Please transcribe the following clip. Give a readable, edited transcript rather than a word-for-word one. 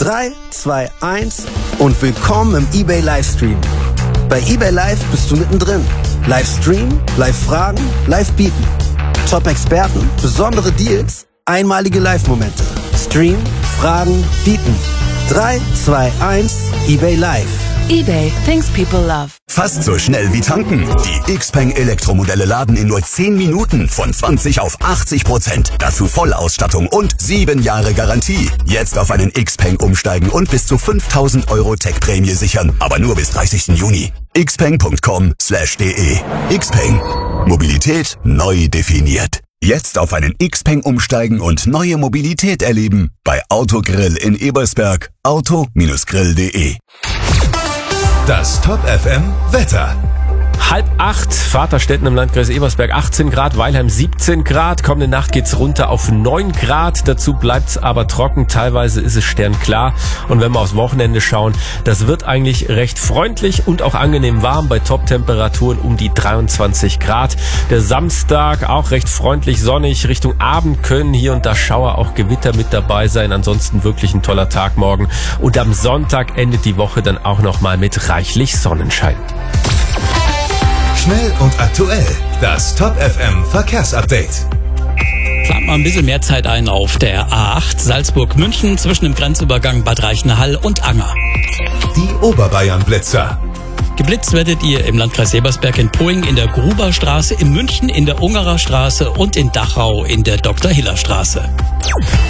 3, 2, 1 und willkommen im eBay Livestream. Bei eBay Live bist du mittendrin. Livestream, Live-Fragen, Live-Bieten. Top-Experten, besondere Deals, einmalige Live-Momente. Stream, Fragen, Bieten. 3, 2, 1, eBay Live. eBay, things people love. Fast so schnell wie tanken. Die Xpeng Elektromodelle laden in nur 10 Minuten von 20 auf 80%. Dazu Vollausstattung und 7 Jahre Garantie. Jetzt auf einen Xpeng umsteigen und bis zu 5.000 € Tech-Prämie sichern. Aber nur bis 30. Juni. xpeng.com/de. Xpeng. Mobilität neu definiert. Jetzt auf einen Xpeng umsteigen und neue Mobilität erleben. Bei Autogrill in Ebersberg. auto-grill.de. Das Top FM Wetter. 7:30, Vaterstetten im Landkreis Ebersberg 18 Grad, Weilheim 17 Grad. Kommende Nacht geht's runter auf 9 Grad. Dazu bleibt's aber trocken. Teilweise ist es sternklar. Und wenn wir aufs Wochenende schauen, das wird eigentlich recht freundlich und auch angenehm warm bei Top-Temperaturen um die 23 Grad. Der Samstag auch recht freundlich sonnig. Richtung Abend können hier und da Schauer, auch Gewitter mit dabei sein. Ansonsten wirklich ein toller Tag morgen. Und am Sonntag endet die Woche dann auch nochmal mit reichlich Sonnenschein. Schnell und aktuell. Das Top FM Verkehrsupdate. Plant mal ein bisschen mehr Zeit ein auf der A8 Salzburg-München zwischen dem Grenzübergang Bad Reichenhall und Anger. Die Oberbayern-Blitzer. Geblitzt werdet ihr im Landkreis Ebersberg in Poing in der Gruberstraße, in München in der Ungerer Straße und in Dachau in der Dr. Hiller Straße.